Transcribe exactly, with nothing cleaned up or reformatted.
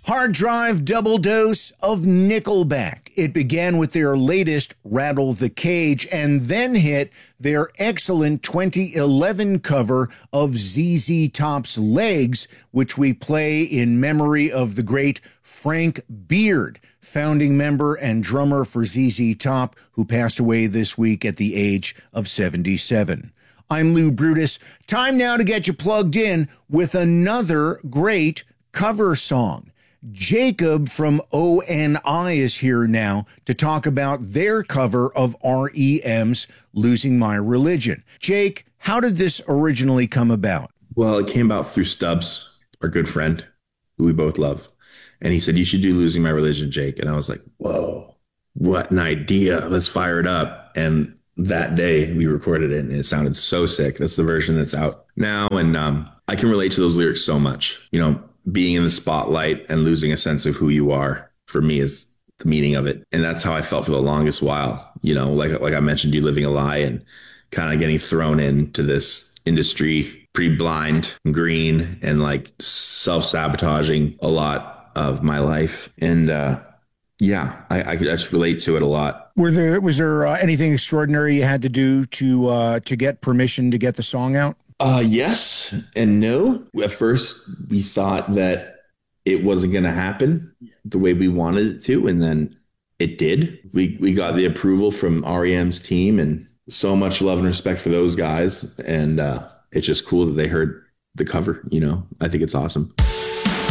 Hard Drive double dose of Nickelback. It began with their latest Rattle the Cage and then hit their excellent twenty eleven cover of Z Z Top's Legs, which we play in memory of the great Frank Beard, founding member and drummer for Z Z Top, who passed away this week at the age of seventy-seven. I'm Lou Brutus. Time now to get you plugged in with another great cover song. Jacob from O N I is here now to talk about their cover of R E M's Losing My Religion. Jake, how did this originally come about? Well, it came about through Stubbs, our good friend, who we both love. And he said, you should do Losing My Religion, Jake. And I was like, whoa, what an idea. Let's fire it up. And that day we recorded it and it sounded so sick. That's the version that's out now. And um, I can relate to those lyrics so much. You know, being in the spotlight and losing a sense of who you are, for me, is the meaning of it. And that's how I felt for the longest while. You know, like like I mentioned, you living a lie and kind of getting thrown into this industry pretty blind, green, and like self-sabotaging a lot of my life. And uh, yeah, I, I could just relate to it a lot. Were there was there uh, anything extraordinary you had to do to uh, to get permission to get the song out? Uh, yes and no. At first, we thought that it wasn't going to happen the way we wanted it to, and then it did. We we got the approval from R E M's team, and so much love and respect for those guys. And uh, it's just cool that they heard the cover. You know, I think it's awesome.